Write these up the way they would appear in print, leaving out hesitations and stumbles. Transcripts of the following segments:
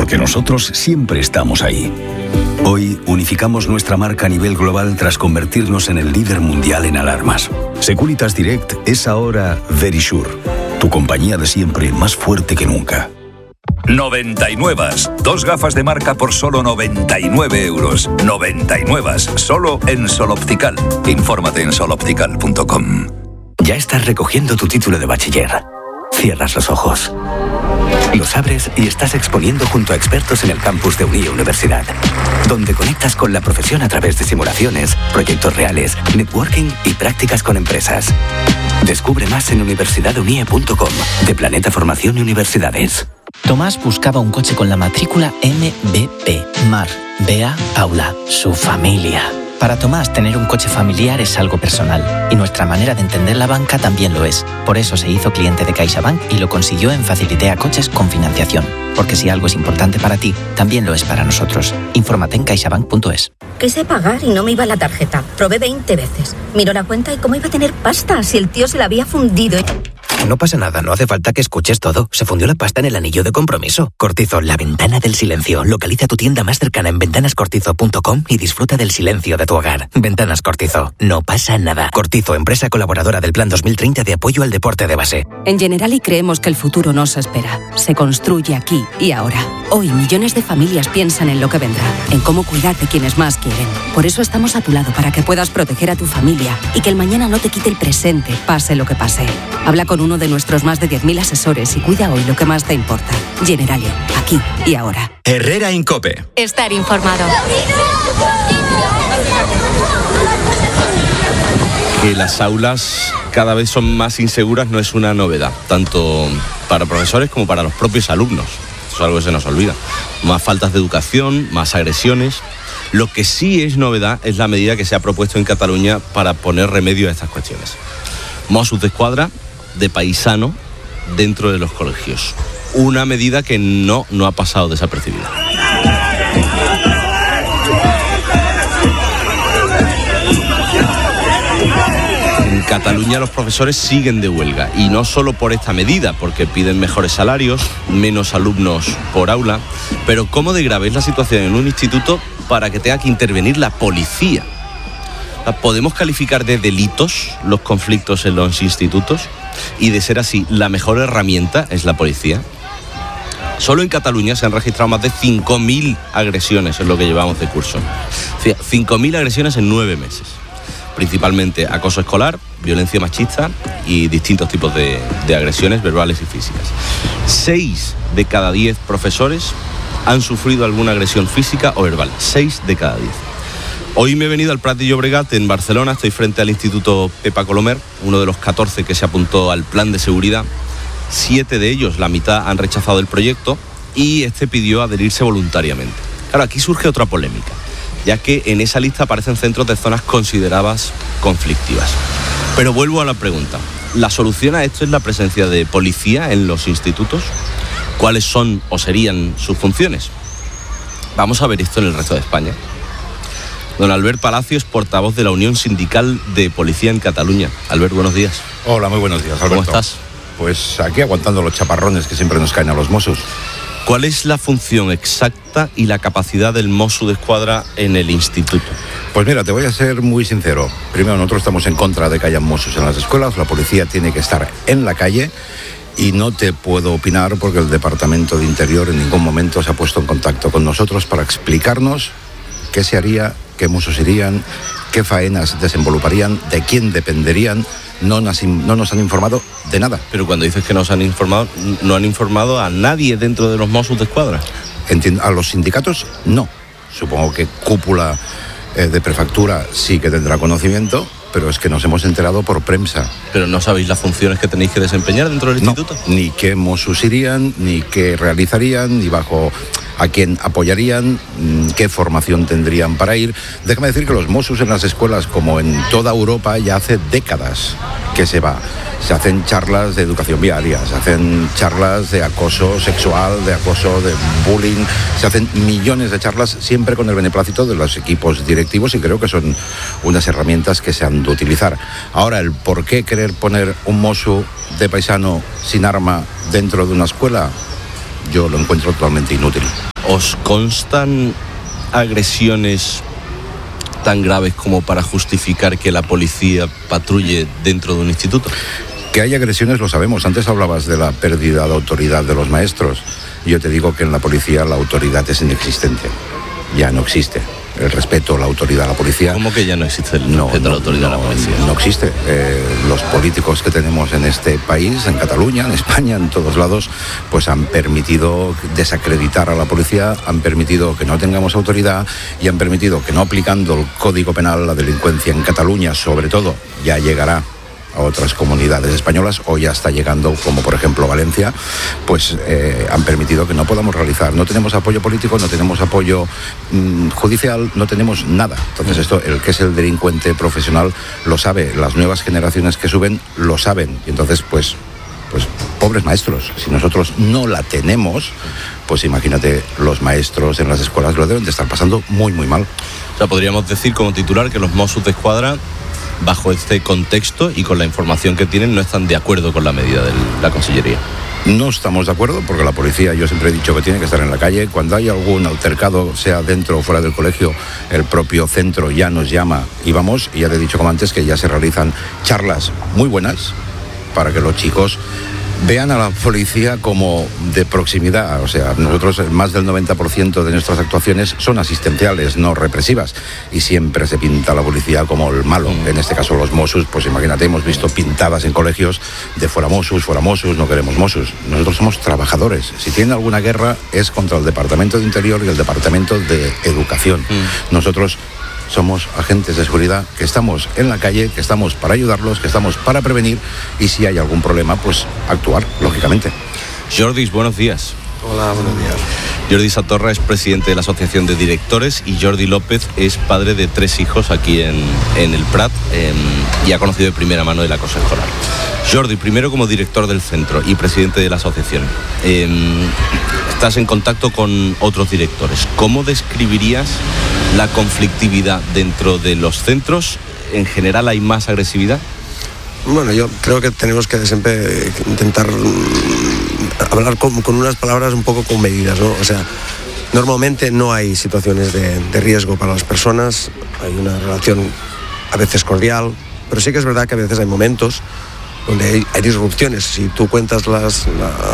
porque nosotros siempre estamos ahí. Hoy unificamos nuestra marca a nivel global tras convertirnos en el líder mundial en alarmas. Securitas Direct es ahora Verisure, tu compañía de siempre más fuerte que nunca. 99. 2 gafas de marca por solo 99 euros. 99. Solo en Sol Optical. Infórmate en soloptical.com. Ya estás recogiendo tu título de bachiller. Cierras los ojos. Los abres y estás exponiendo junto a expertos en el campus de Unie Universidad, donde conectas con la profesión a través de simulaciones, proyectos reales, networking y prácticas con empresas. Descubre más en universidadunie.com, de Planeta Formación y Universidades. Tomás buscaba un coche con la matrícula MBP. Mar, Bea, Paula, su familia. Para Tomás, tener un coche familiar es algo personal, y nuestra manera de entender la banca también lo es. Por eso se hizo cliente de CaixaBank y lo consiguió en Facilitea Coches con financiación. Porque si algo es importante para ti, también lo es para nosotros. Infórmate en caixabank.es. Quise pagar y no me iba la tarjeta. Probé 20 veces. Miró la cuenta y cómo iba a tener pasta si el tío se la había fundido. No pasa nada, no hace falta que escuches todo. Se fundió la pasta en el anillo de compromiso. Cortizo, la ventana del silencio. Localiza tu tienda más cercana en ventanascortizo.com y disfruta del silencio de tu hogar. Ventanas Cortizo, no pasa nada. Cortizo, empresa colaboradora del Plan 2030 de apoyo al deporte de base. En Generali creemos que el futuro no se espera. Se construye aquí y ahora. Hoy millones de familias piensan en lo que vendrá, en cómo cuidar de quienes más quieren. Por eso estamos a tu lado para que puedas proteger a tu familia y que el mañana no te quite el presente, pase lo que pase. Habla con uno de nuestros más de 10.000 asesores y cuida hoy lo que más te importa. Generali, aquí y ahora. Herrera Incope. Estar informado. Que las aulas cada vez son más inseguras no es una novedad, tanto para profesores como para los propios alumnos. Eso es algo que se nos olvida. Más faltas de educación, más agresiones. Lo que sí es novedad es la medida que se ha propuesto en Cataluña para poner remedio a estas cuestiones. Mossos d'Esquadra de paisano dentro de los colegios. Una medida que no ha pasado desapercibida. En Cataluña los profesores siguen de huelga y no solo por esta medida, porque piden mejores salarios, menos alumnos por aula, pero ¿cómo de grave es la situación en un instituto para que tenga que intervenir la policía? ¿Podemos calificar de delitos los conflictos en los institutos? Y de ser así, ¿la mejor herramienta es la policía? Solo en Cataluña se han registrado más de 5.000 agresiones en lo que llevamos de curso. 5.000 agresiones en 9 meses. Principalmente acoso escolar, violencia machista y distintos tipos de agresiones verbales y físicas. 6 de cada 10 profesores han sufrido alguna agresión física o verbal. 6 de cada 10. Hoy me he venido al Prat de Llobregat en Barcelona, estoy frente al Instituto Pepa Colomer, uno de los 14 que se apuntó al plan de seguridad. 7 de ellos, la mitad, han rechazado el proyecto y este pidió adherirse voluntariamente. Claro, aquí surge otra polémica, ya que en esa lista aparecen centros de zonas consideradas conflictivas. Pero vuelvo a la pregunta, ¿la solución a esto es la presencia de policía en los institutos? ¿Cuáles son o serían sus funciones? Vamos a ver esto en el resto de España. Don Albert Palacios, portavoz de la Unión Sindical de Policía en Cataluña. Albert, buenos días. Hola, muy buenos días, Alberto. ¿Cómo estás? Pues aquí aguantando los chaparrones que siempre nos caen a los Mossos. ¿Cuál es la función exacta y la capacidad del Mosso d'Esquadra en el instituto? Pues mira, te voy a ser muy sincero. Primero, nosotros estamos en contra de que haya Mossos en las escuelas. La policía tiene que estar en la calle. Y no te puedo opinar porque el Departamento de Interior en ningún momento se ha puesto en contacto con nosotros para explicarnos qué se haría, qué Mossos irían, qué faenas desenvoluparían, de quién dependerían. No nos han informado de nada. Pero cuando dices que nos han informado, no han informado a nadie dentro de los Mossos d'Esquadra. A los sindicatos, no. Supongo que cúpula de prefectura sí que tendrá conocimiento, pero es que nos hemos enterado por prensa. ¿Pero no sabéis las funciones que tenéis que desempeñar dentro del instituto? Ni qué Mossos irían, ni qué realizarían, ni bajo a quién apoyarían, qué formación tendrían para ir. Déjame decir que los Mossos en las escuelas, como en toda Europa, ya hace décadas que se va. Se hacen charlas de educación viaria, se hacen charlas de acoso sexual, de acoso de bullying, se hacen millones de charlas siempre con el beneplácito de los equipos directivos y creo que son unas herramientas que se han de utilizar. Ahora, el por qué querer poner un mosso de paisano sin arma dentro de una escuela, yo lo encuentro totalmente inútil. ¿Os constan agresiones tan graves como para justificar que la policía patrulle dentro de un instituto? Que hay agresiones lo sabemos. Antes hablabas de la pérdida de autoridad de los maestros. Yo te digo que en la policía la autoridad es inexistente. Ya no existe el respeto, la autoridad a la policía. ¿Cómo que ya no existe el respeto a la autoridad a la policía? No existe. Los políticos que tenemos en este país, en Cataluña, en España, en todos lados, pues han permitido desacreditar a la policía, han permitido que no tengamos autoridad y han permitido que no aplicando el Código Penal, la delincuencia en Cataluña, sobre todo, ya llegará a otras comunidades españolas o ya está llegando, como por ejemplo Valencia, pues han permitido que no podamos realizar. No tenemos apoyo político, no tenemos apoyo judicial, no tenemos nada. Entonces esto, el que es el delincuente profesional lo sabe, las nuevas generaciones que suben lo saben. Y entonces pues pobres maestros, si nosotros no la tenemos, pues imagínate, los maestros en las escuelas lo deben de estar pasando muy, muy mal. O sea, podríamos decir como titular que los Mossos de Escuadra, bajo este contexto y con la información que tienen, no están de acuerdo con la medida de la Consellería. No estamos de acuerdo porque la policía, yo siempre he dicho que tiene que estar en la calle. Cuando hay algún altercado, sea dentro o fuera del colegio, el propio centro ya nos llama y vamos. Y ya te he dicho como antes que ya se realizan charlas muy buenas para que los chicos vean a la policía como de proximidad. O sea, nosotros más del 90% de nuestras actuaciones son asistenciales, no represivas, y siempre se pinta a la policía como el malo. En este caso los Mossos, pues imagínate, hemos visto pintadas en colegios de fuera Mossos, no queremos Mossos. Nosotros somos trabajadores. Si tiene alguna guerra es contra el Departamento de Interior y el Departamento de Educación. Nosotros somos agentes de seguridad que estamos en la calle, que estamos para ayudarlos, que estamos para prevenir y si hay algún problema, pues actuar, lógicamente. Jordis, buenos días. Hola, buenos días. Jordi Satorra es presidente de la Asociación de Directores y Jordi López es padre de 3 hijos aquí en el Prat y ha conocido de primera mano el acoso escolar. Jordi, primero como director del centro y presidente de la asociación, estás en contacto con otros directores. ¿Cómo describirías la conflictividad dentro de los centros? ¿En general hay más agresividad? Bueno, yo creo que tenemos que siempre intentar hablar con unas palabras un poco con medidas, ¿no? O sea, normalmente no hay situaciones de riesgo para las personas, hay una relación a veces cordial, pero sí que es verdad que a veces hay momentos donde hay disrupciones. Si tú cuentas los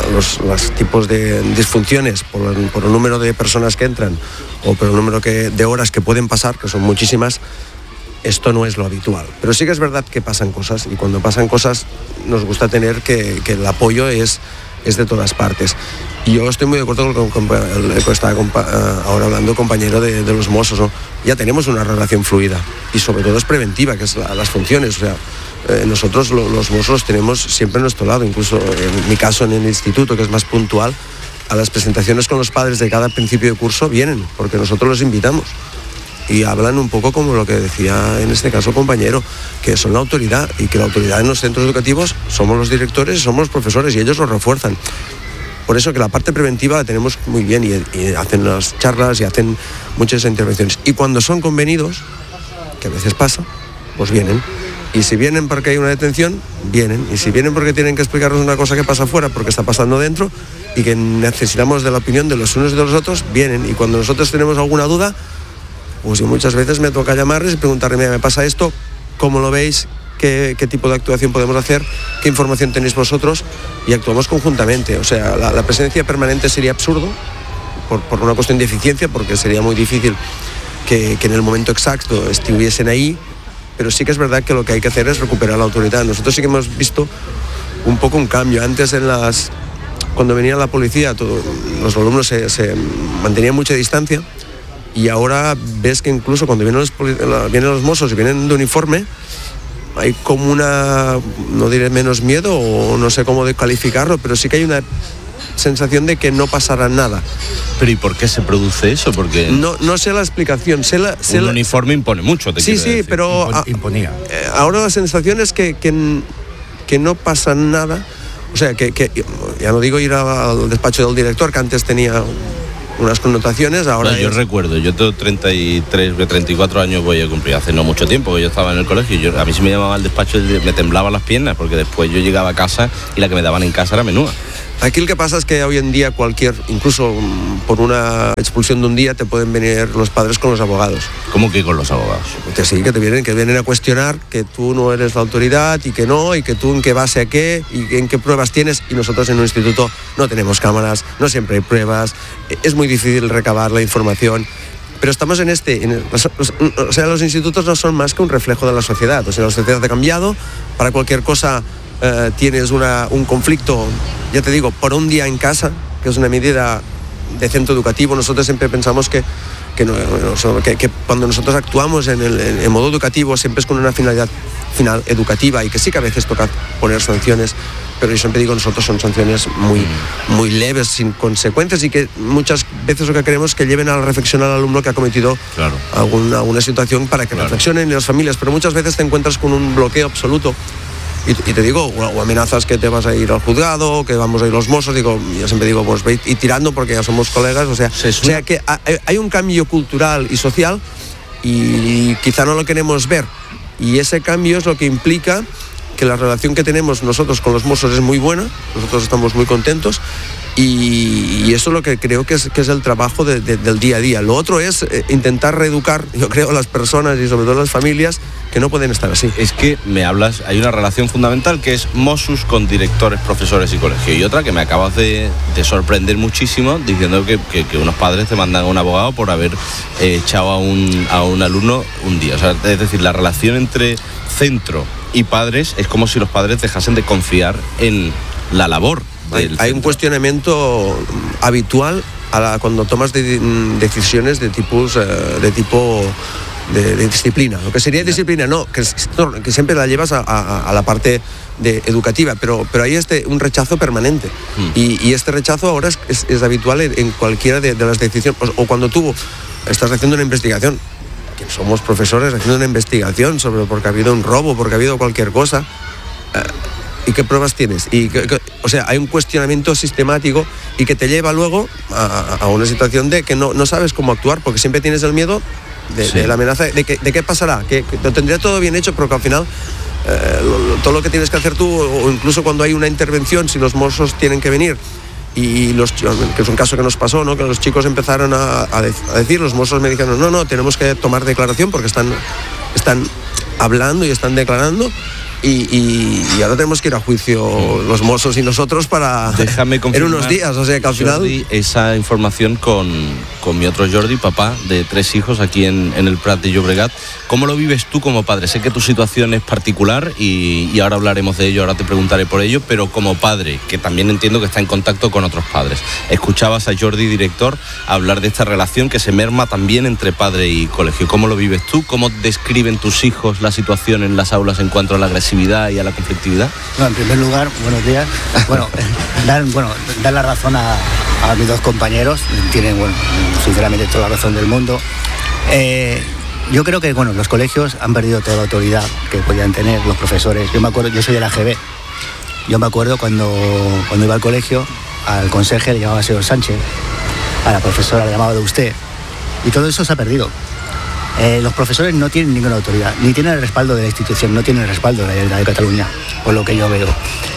tipos de disfunciones por el número de personas que entran o por el número de horas que pueden pasar, que son muchísimas, esto no es lo habitual. Pero sí que es verdad que pasan cosas y cuando pasan cosas nos gusta tener que el apoyo es de todas partes. Y yo estoy muy de acuerdo con el que estaba ahora hablando, compañero de los Mossos, ¿no? Ya tenemos una relación fluida y sobre todo es preventiva, que es las funciones. O sea, nosotros los Mossos tenemos siempre a nuestro lado, incluso en mi caso en el instituto, que es más puntual, a las presentaciones con los padres de cada principio de curso vienen, porque nosotros los invitamos. Y hablan un poco como lo que decía en este caso compañero, que son la autoridad y que la autoridad en los centros educativos somos los directores, somos los profesores y ellos lo refuerzan. Por eso que la parte preventiva la tenemos muy bien y hacen las charlas y hacen muchas intervenciones. Y cuando son convenidos, que a veces pasa, pues vienen. Y si vienen porque hay una detención, vienen. Y si vienen porque tienen que explicarnos una cosa que pasa afuera, porque está pasando dentro y que necesitamos de la opinión de los unos y de los otros, vienen. Y cuando nosotros tenemos alguna duda, pues yo muchas veces me toca llamarles y preguntarles, mira, me pasa esto, ¿cómo lo veis? ¿Qué tipo de actuación podemos hacer? ¿Qué información tenéis vosotros? Y actuamos conjuntamente. O sea, la presencia permanente sería absurdo por una cuestión de eficiencia, porque sería muy difícil que en el momento exacto estuviesen ahí, pero sí que es verdad que lo que hay que hacer es recuperar la autoridad. Nosotros sí que hemos visto un poco un cambio. Antes cuando venía la policía, los alumnos se mantenían mucha distancia. Y ahora ves que incluso cuando vienen los Mossos y vienen de uniforme, hay como no diré menos miedo o no sé cómo calificarlo, pero sí que hay una sensación de que no pasará nada. ¿Pero y por qué se produce eso? Porque no sé la explicación. Un uniforme impone mucho, sí, decir. pero imponía. Ahora la sensación es que no pasa nada. O sea, que ya no digo ir al despacho del director, que antes tenía unas connotaciones, ahora... No, yo recuerdo, yo tengo 34 años voy a cumplir, hace no mucho tiempo que yo estaba en el colegio, a mí si me llamaba al despacho me temblaban las piernas, porque después yo llegaba a casa y la que me daban en casa era menúa. Aquí el que pasa es que hoy en día incluso por una expulsión de un día, te pueden venir los padres con los abogados. ¿Cómo que con los abogados? Sí, que vienen a cuestionar que tú no eres la autoridad y que no, y que tú en qué base a qué, y en qué pruebas tienes, y nosotros en un instituto no tenemos cámaras, no siempre hay pruebas, es muy difícil recabar la información. Pero estamos o sea, los institutos no son más que un reflejo de la sociedad. O sea, la sociedad ha cambiado, para cualquier cosa tienes un conflicto, ya te digo, por un día en casa, que es una medida de centro educativo. Nosotros siempre pensamos que cuando nosotros actuamos en modo educativo siempre es con una finalidad final educativa, y que sí que a veces toca poner sanciones, pero yo siempre digo, nosotros son sanciones muy leves, sin consecuencias, y que muchas veces lo que queremos es que lleven a la reflexión al alumno que ha cometido alguna situación, para que reflexionen, y las familias, pero muchas veces te encuentras con un bloqueo absoluto. Y te digo, o amenazas que te vas a ir al juzgado, que vamos a ir los mozos, yo siempre digo, pues ve y tirando, porque ya somos colegas, o sea que hay un cambio cultural y social, y quizá no lo queremos ver, y ese cambio es lo que implica que la relación que tenemos nosotros con los mozos es muy buena, nosotros estamos muy contentos, y eso es lo que creo que es el trabajo del día a día. Lo otro es intentar reeducar, yo creo, a las personas y sobre todo a las familias, que no pueden estar así. Es que me hablas, hay una relación fundamental que es Mossos con directores, profesores y colegios, y otra que me acabas de sorprender muchísimo, diciendo que unos padres te mandan a un abogado por haber echado a un alumno un día. O sea, es decir, la relación entre centro y padres es como si los padres dejasen de confiar en la labor. Hay un cuestionamiento habitual cuando tomas decisiones de tipo de disciplina. Lo que sería disciplina, no, que siempre la llevas a la parte educativa, pero hay un rechazo permanente. Y este rechazo ahora es habitual en cualquiera de las decisiones. O cuando tú estás haciendo una investigación, que somos profesores haciendo una investigación porque ha habido un robo, porque ha habido cualquier cosa, ¿y qué pruebas tienes? O sea, hay un cuestionamiento sistemático, y que te lleva luego a una situación de que no sabes cómo actuar, porque siempre tienes el miedo de la amenaza de qué pasará, que lo tendría todo bien hecho, pero que al final todo lo que tienes que hacer tú, o incluso cuando hay una intervención, si los mozos tienen que venir, que es un caso que nos pasó, ¿no? Que los chicos empezaron a decir, los mozos me dijeron, no, tenemos que tomar declaración porque están hablando y están declarando. Y ahora tenemos que ir a juicio los mozos y nosotros en unos días, o sea que al final... Jordi, esa información con mi otro Jordi, papá de 3 hijos aquí en el Prat de Llobregat. ¿Cómo lo vives tú como padre? Sé que tu situación es particular y ahora hablaremos de ello, ahora te preguntaré por ello, pero como padre, que también entiendo que está en contacto con otros padres. Escuchabas a Jordi, director, hablar de esta relación que se merma también entre padre y colegio. ¿Cómo lo vives tú? ¿Cómo describen tus hijos la situación en las aulas en cuanto a la agresividad y a la conflictividad? No, en primer lugar, buenos días. Dar la razón a mis dos compañeros, tienen, sinceramente, toda la razón del mundo. Yo creo que, los colegios han perdido toda la autoridad que podían tener los profesores. Yo me acuerdo, yo soy de la GB. Yo me acuerdo cuando iba al colegio, al conserje le llamaba señor Sánchez, a la profesora le llamaba de usted, y todo eso se ha perdido. Los profesores no tienen ninguna autoridad, ni tienen el respaldo de la institución, no tienen el respaldo de la Generalitat de Cataluña, por lo que yo veo.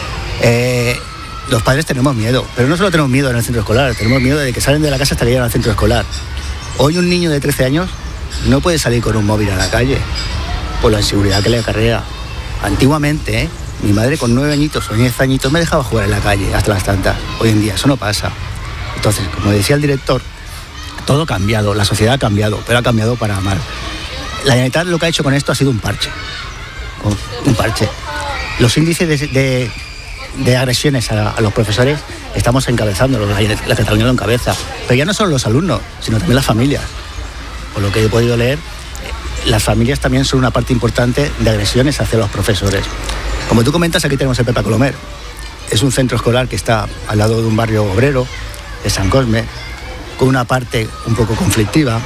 Los padres tenemos miedo, pero no solo tenemos miedo en el centro escolar, tenemos miedo de que salen de la casa hasta que llegan al centro escolar. Hoy un niño de 13 años no puede salir con un móvil a la calle por la inseguridad que le acarrea. Antiguamente, mi madre con 9 añitos o 10 añitos me dejaba jugar en la calle hasta las tantas. Hoy en día eso no pasa. Entonces, como decía el director, todo ha cambiado, la sociedad ha cambiado, pero ha cambiado para mal. La Generalitat lo que ha hecho con esto ha sido un parche. Los índices de agresiones a los profesores estamos encabezándolos, la Cataluña lo encabeza. Pero ya no solo los alumnos, sino también las familias. Por lo que he podido leer, las familias también son una parte importante de agresiones hacia los profesores. Como tú comentas, aquí tenemos el Pepa Colomer. Es un centro escolar que está al lado de un barrio obrero, de San Cosme, con una parte un poco conflictiva.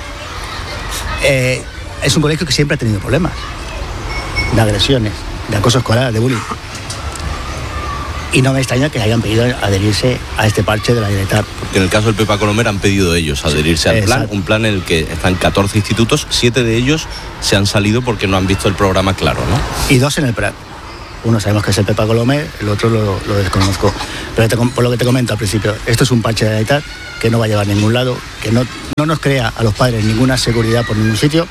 Es un colegio que siempre ha tenido problemas de agresiones, de acoso escolar, de bullying. Y no me extraña que hayan pedido adherirse a este parche de la Generalitat. Porque en el caso del Pepa Colomer han pedido ellos adherirse al plan, un plan en el que están 14 institutos, 7 de ellos se han salido porque no han visto el programa claro, ¿no? Y 2 en el Prat. Uno sabemos que es el Pepa Colomer, el otro lo desconozco. Pero por lo que te comento al principio, esto es un parche de edad que no va a llevar a ningún lado, que no nos crea a los padres ninguna seguridad por ningún sitio,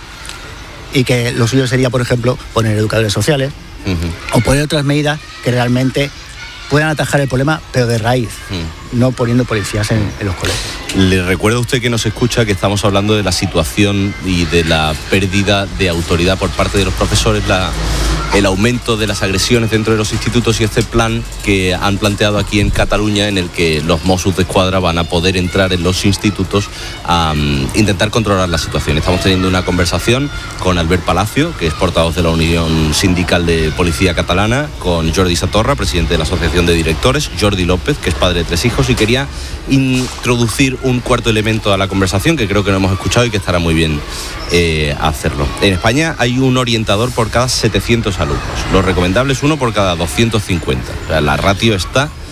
y que lo suyo sería, por ejemplo, poner educadores sociales o poner otras medidas que realmente puedan atajar el problema, pero de raíz, no poniendo policías en los colegios. Le recuerdo a usted que nos escucha que estamos hablando de la situación y de la pérdida de autoridad por parte de los profesores, el aumento de las agresiones dentro de los institutos y este plan que han planteado aquí en Cataluña, en el que los Mossos d'Esquadra van a poder entrar en los institutos a intentar controlar la situación. Estamos teniendo una conversación con Albert Palacio, que es portavoz de la Unión Sindical de Policía Catalana, con Jordi Satorra, presidente de la Asociación de Directores, Jordi López, que es padre de 3 hijos, y quería introducir un cuarto elemento a la conversación que creo que no hemos escuchado y que estará muy bien hacerlo. En España hay un orientador por cada 700 alumnos. Lo recomendable es 1 por cada 250. O sea, la ratio es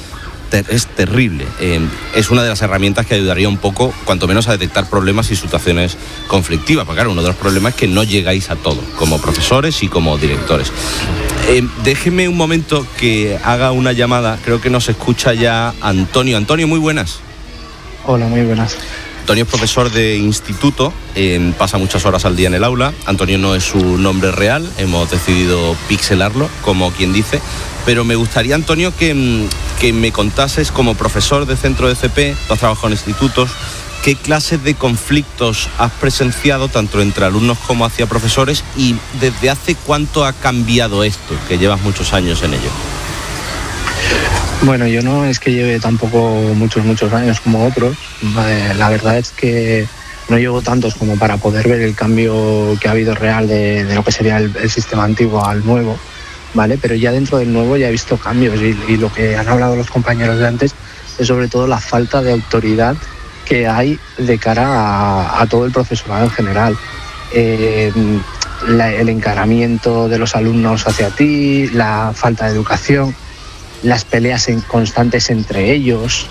terrible. Es una de las herramientas que ayudaría un poco, cuanto menos, a detectar problemas y situaciones conflictivas. Porque claro, uno de los problemas es que no llegáis a todo, como profesores y como directores. Déjeme un momento que haga una llamada. Creo que nos escucha ya Antonio. Antonio, muy buenas. Hola, muy buenas. Antonio es profesor de instituto, pasa muchas horas al día en el aula. Antonio no es su nombre real, hemos decidido pixelarlo, como quien dice. Pero me gustaría, Antonio, que me contases, como profesor de centro de CP, tú has trabajado en institutos, ¿qué clases de conflictos has presenciado tanto entre alumnos como hacia profesores y desde hace cuánto ha cambiado esto, que llevas muchos años en ello? Bueno, yo no es que lleve tampoco muchos años como otros. La verdad es que no llevo tantos como para poder ver el cambio que ha habido real de lo que sería el sistema antiguo al nuevo, ¿vale? Pero ya dentro del nuevo ya he visto cambios y lo que han hablado los compañeros de antes es sobre todo la falta de autoridad que hay de cara a todo el profesorado en general. El encaramiento de los alumnos hacia ti, la falta de educación, las peleas constantes entre ellos.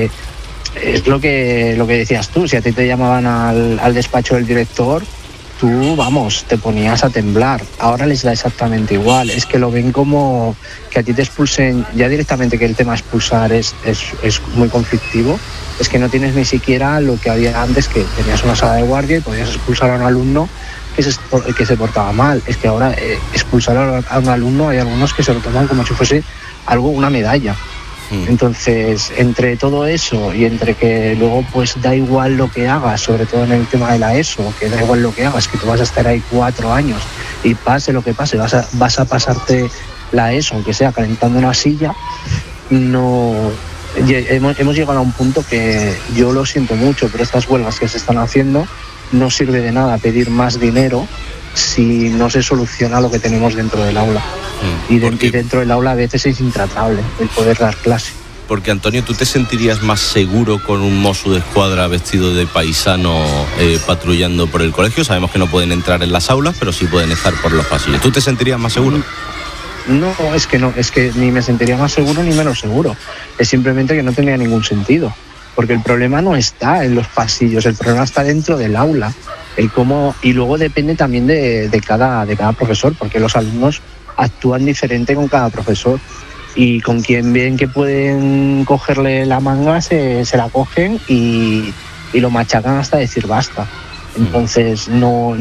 Es lo que decías tú, si a ti te llamaban al despacho del director, tú, vamos, te ponías a temblar. Ahora les da exactamente igual, es que lo ven como que a ti te expulsen, ya directamente, que el tema expulsar es muy conflictivo, es que no tienes ni siquiera lo que había antes, que tenías una sala de guardia y podías expulsar a un alumno que se portaba mal. Es que ahora expulsar a un alumno, hay algunos que se lo toman como si fuese una medalla. Entonces, entre todo eso y entre que luego pues da igual lo que hagas, sobre todo en el tema de la ESO, que da igual lo que hagas, que tú vas a estar ahí 4 años y pase lo que pase, vas a pasarte la ESO, aunque sea calentando una silla, no... Hemos llegado a un punto que yo lo siento mucho, pero estas huelgas que se están haciendo no sirve de nada pedir más dinero si no se soluciona lo que tenemos dentro del aula. Y dentro del aula a veces es intratable el poder dar clase. Porque, Antonio, ¿tú te sentirías más seguro con un Mosso d'Esquadra vestido de paisano patrullando por el colegio? Sabemos que no pueden entrar en las aulas, pero sí pueden estar por los pasillos. ¿Tú te sentirías más seguro? No, es que ni me sentiría más seguro ni menos seguro. Es simplemente que no tendría ningún sentido. Porque el problema no está en los pasillos, el problema está dentro del aula. Y luego depende también de cada profesor, porque los alumnos actúan diferente con cada profesor. Y con quien ven que pueden cogerle la manga, se la cogen y lo machacan hasta decir basta. Entonces,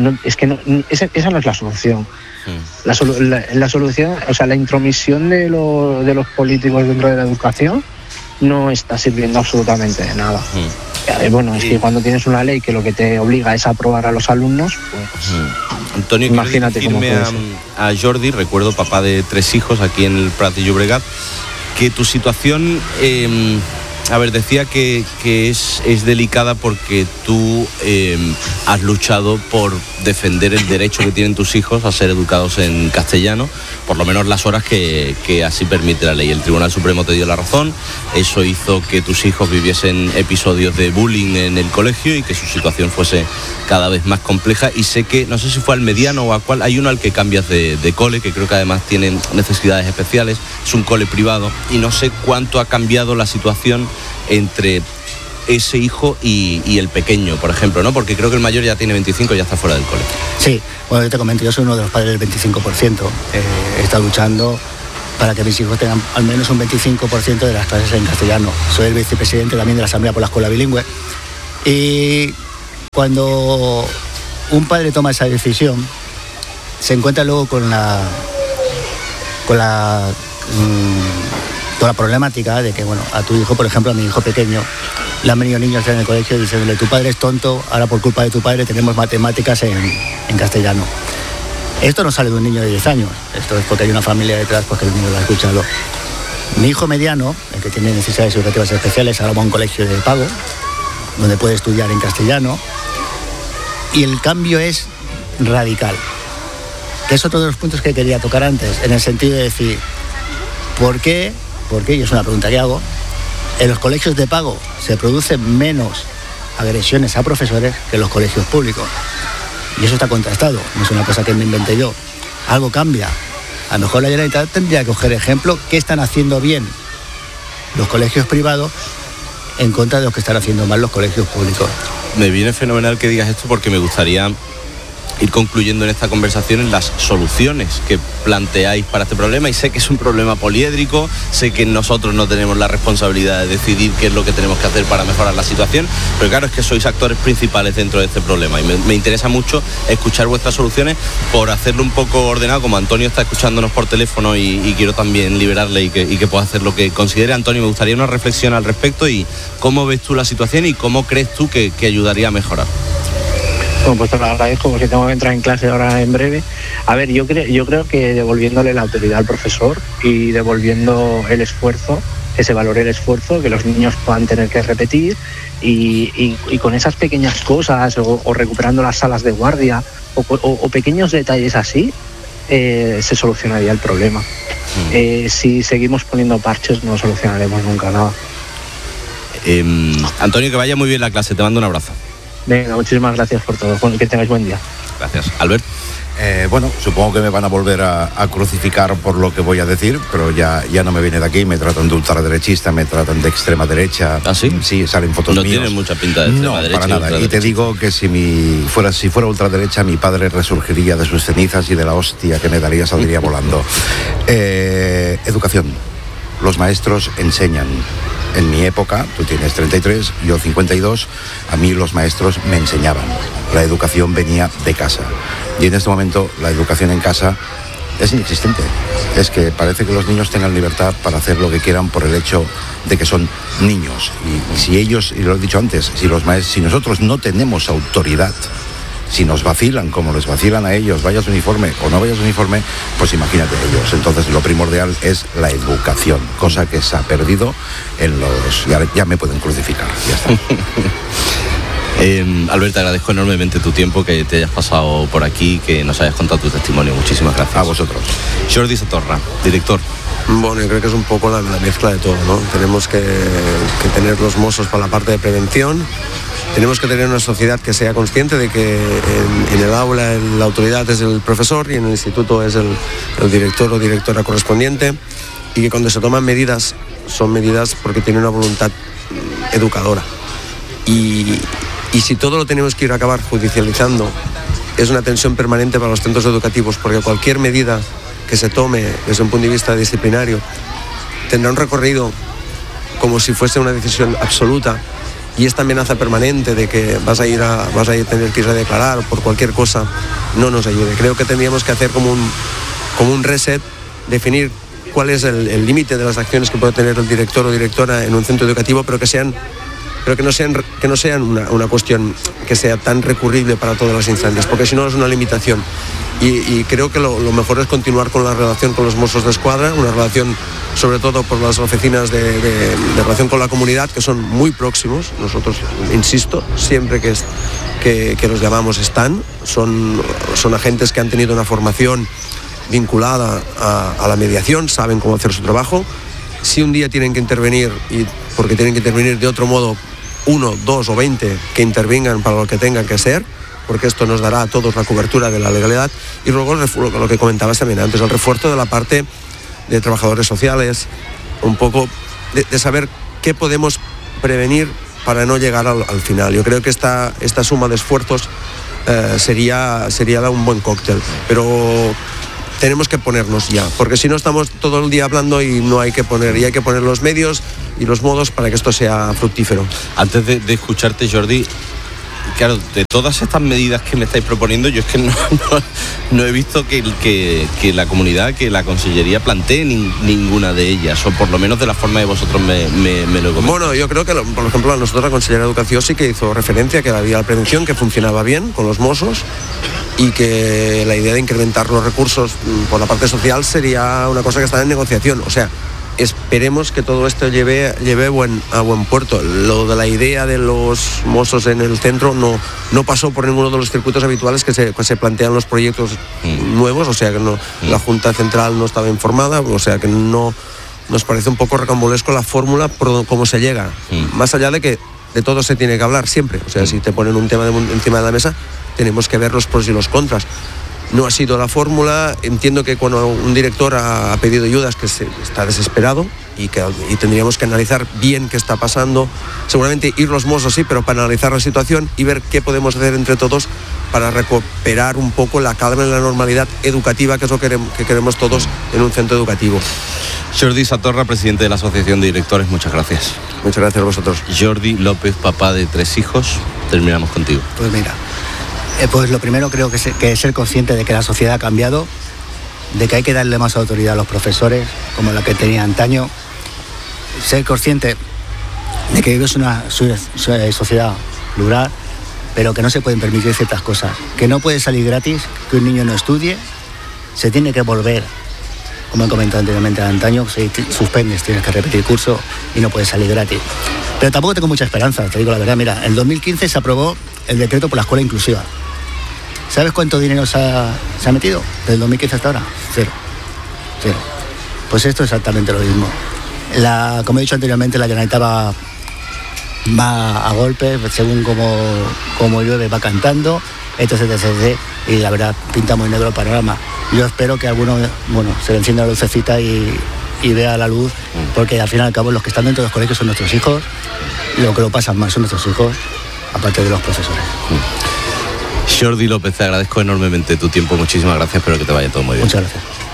esa no es la solución. La solución, o sea, la intromisión de los políticos dentro de la educación no está sirviendo absolutamente de nada. Bueno, es que cuando tienes una ley que lo que te obliga es a aprobar a los alumnos, pues Antonio, imagínate cómo puede ser. A Jordi, recuerdo, papá de 3 hijos aquí en el Prat de Llobregat, que tu situación, decía que es delicada porque tú has luchado por defender el derecho que tienen tus hijos a ser educados en castellano, por lo menos las horas que así permite la ley. El Tribunal Supremo te dio la razón, eso hizo que tus hijos viviesen episodios de bullying en el colegio y que su situación fuese cada vez más compleja. Y sé que, no sé si fue al mediano o a cuál, hay uno al que cambias de cole, que creo que además tienen necesidades especiales, es un cole privado, y no sé cuánto ha cambiado la situación entre ese hijo y el pequeño, por ejemplo, ¿no? Porque creo que el mayor ya tiene 25 y ya está fuera del cole. Sí, bueno, yo te comento, yo soy uno de los padres del 25%. He estado luchando para que mis hijos tengan al menos un 25% de las clases en castellano. Soy el vicepresidente también de la Asamblea por la Escuela Bilingüe. Y cuando un padre toma esa decisión, se encuentra luego con toda la problemática de que, bueno, a tu hijo, por ejemplo, a mi hijo pequeño, le han venido niños en el colegio diciéndole: tu padre es tonto, ahora por culpa de tu padre tenemos matemáticas en castellano. Esto no sale de un niño de 10 años, esto es porque hay una familia detrás, pues que el niño lo ha escuchado. Mi hijo mediano, el que tiene necesidades educativas especiales, ahora va a un colegio de pago, donde puede estudiar en castellano, y el cambio es radical. Que es otro de los puntos que quería tocar antes, en el sentido de decir, ¿por qué? Y es una pregunta que hago, en los colegios de pago se producen menos agresiones a profesores que en los colegios públicos. Y eso está contrastado, no es una cosa que me inventé yo. Algo cambia. A lo mejor la Generalitat tendría que coger ejemplo qué están haciendo bien los colegios privados en contra de los que están haciendo mal los colegios públicos. Me viene fenomenal que digas esto, porque me gustaría ir concluyendo en esta conversación en las soluciones que planteáis para este problema. Y sé que es un problema poliédrico, sé que nosotros no tenemos la responsabilidad de decidir qué es lo que tenemos que hacer para mejorar la situación, pero claro, es que sois actores principales dentro de este problema y me interesa mucho escuchar vuestras soluciones, por hacerlo un poco ordenado, como Antonio está escuchándonos por teléfono y quiero también liberarle y que pueda hacer lo que considere. Antonio, me gustaría una reflexión al respecto y cómo ves tú la situación y cómo crees tú que ayudaría a mejorar. Bueno, pues te lo agradezco porque tengo que entrar en clase ahora en breve. A ver, yo creo que devolviéndole la autoridad al profesor y devolviendo el esfuerzo, que se valore el esfuerzo, que los niños puedan tener que repetir y con esas pequeñas cosas o recuperando las salas de guardia o pequeños detalles así, se solucionaría el problema. Si seguimos poniendo parches no solucionaremos nunca nada. Antonio, que vaya muy bien la clase, te mando un abrazo. Venga, muchísimas gracias por todo, que tengáis buen día. Gracias. Albert. Bueno, supongo que me van a volver a crucificar por lo que voy a decir, pero ya no me viene de aquí, me tratan de ultraderechista, me tratan de extrema derecha. ¿Ah, sí? Sí, salen fotos mías. No tiene mucha pinta de extrema derecha. No, para nada. Y te digo que si fuera ultraderecha, mi padre resurgiría de sus cenizas y de la hostia que me daría saldría volando. Educación. Los maestros enseñan. En mi época, tú tienes 33, yo 52, a mí los maestros me enseñaban. La educación venía de casa. Y en este momento la educación en casa es inexistente. Es que parece que los niños tengan libertad para hacer lo que quieran por el hecho de que son niños. Y si ellos, y lo he dicho antes, si nosotros no tenemos autoridad, si nos vacilan como les vacilan a ellos, vayas uniforme o no vayas uniforme, pues imagínate ellos. Entonces lo primordial es la educación, cosa que se ha perdido en los... Ya me pueden crucificar, ya está. Albert, te agradezco enormemente tu tiempo, que te hayas pasado por aquí, que nos hayas contado tu testimonio. Muchísimas gracias. A vosotros. Jordi Satorra, director. Bueno, yo creo que es un poco la mezcla de todo, ¿no? Tenemos que tener los mozos para la parte de prevención. Tenemos que tener una sociedad que sea consciente de que en el aula la autoridad es el profesor y en el instituto es el director o directora correspondiente, y que cuando se toman medidas son medidas porque tienen una voluntad educadora. Y si todo lo tenemos que ir a acabar judicializando, es una tensión permanente para los centros educativos, porque cualquier medida que se tome desde un punto de vista disciplinario tendrá un recorrido como si fuese una decisión absoluta. Y esta amenaza permanente de que vas a tener que ir a declarar por cualquier cosa no nos ayude. Creo que tendríamos que hacer como un reset, definir cuál es el límite de las acciones que puede tener el director o directora en un centro educativo, pero que no sean una cuestión que sea tan recurrible para todas las instancias, porque si no es una limitación. Y creo que lo mejor es continuar con la relación con los Mossos de Escuadra, una relación sobre todo por las oficinas de relación con la comunidad, que son muy próximos. Nosotros, insisto, siempre que los llamamos son agentes que han tenido una formación vinculada a la mediación, saben cómo hacer su trabajo. Si un día tienen que intervenir, porque tienen que intervenir de otro modo, 1, 2 o 20 que intervengan para lo que tengan que ser, porque esto nos dará a todos la cobertura de la legalidad. Y luego lo que comentabas también antes, el refuerzo de la parte de trabajadores sociales, un poco de saber qué podemos prevenir para no llegar al final. Yo creo que esta suma de esfuerzos sería un buen cóctel, pero tenemos que ponernos ya, porque si no estamos todo el día hablando y no hay que poner, y hay que poner los medios y los modos para que esto sea fructífero. Antes de escucharte, Jordi, claro, de todas estas medidas que me estáis proponiendo, yo es que no he visto que la comunidad, que la Consellería plantee ninguna de ellas, o por lo menos de la forma que vosotros me lo comentáis. Bueno, yo creo que, por ejemplo, a nosotros la Consellería de Educación sí que hizo referencia que había la prevención, que funcionaba bien con los Mossos, y que la idea de incrementar los recursos por la parte social sería una cosa que está en negociación. O sea, esperemos que todo esto lleve a buen puerto. Lo de la idea de los Mossos en el centro no pasó por ninguno de los circuitos habituales que se plantean los proyectos nuevos, o sea que la Junta Central no estaba informada, o sea que no nos parece un poco rocambolesco la fórmula por cómo se llega. Más allá de que de todo se tiene que hablar siempre, o sea, si te ponen un tema encima de la mesa, tenemos que ver los pros y los contras. No ha sido la fórmula. Entiendo que cuando un director ha pedido ayudas, que está desesperado y tendríamos que analizar bien qué está pasando. Seguramente ir los Mossos sí, pero para analizar la situación y ver qué podemos hacer entre todos para recuperar un poco la calma y la normalidad educativa, que es lo que queremos todos en un centro educativo. Jordi Satorra, presidente de la Asociación de Directores, muchas gracias. Muchas gracias a vosotros. Jordi López, papá de 3 hijos, terminamos contigo. Pues mira, pues lo primero creo que es ser consciente de que la sociedad ha cambiado, de que hay que darle más autoridad a los profesores, como la que tenía antaño. Ser consciente de que vivimos una sociedad plural, pero que no se pueden permitir ciertas cosas. Que no puede salir gratis, que un niño no estudie, se tiene que volver, como he comentado anteriormente, antaño, si suspendes, tienes que repetir curso y no puedes salir gratis. Pero tampoco tengo mucha esperanza, te digo la verdad. Mira, en 2015 se aprobó el decreto por la escuela inclusiva. ¿Sabes cuánto dinero se ha metido desde el 2015 hasta ahora? Cero. Pues esto es exactamente lo mismo. Como he dicho anteriormente, la Generalitat va a golpe, según como llueve va cantando, etc. Y la verdad pinta muy negro el panorama. Yo espero que alguno, se le encienda la lucecita y vea la luz, porque al fin y al cabo los que están dentro de los colegios son nuestros hijos, y lo que lo pasan mal son nuestros hijos, aparte de los profesores. Jordi López, te agradezco enormemente tu tiempo, muchísimas gracias, espero que te vaya todo muy bien. Muchas gracias.